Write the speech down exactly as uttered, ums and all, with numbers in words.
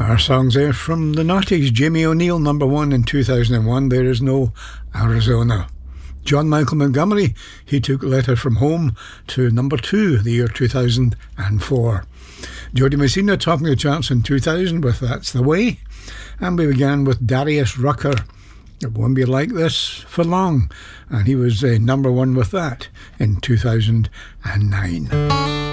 Our songs there from the Naughties. Jamie O'Neill, number one in two thousand one, There Is No Arizona. John Michael Montgomery, he took Letter From Home to number two, the year two thousand four. Jody Messina topping the charts in two thousand with That's the Way. And we began with Darius Rucker. It won't be like this for long. And he was uh, number one with that in two thousand nine.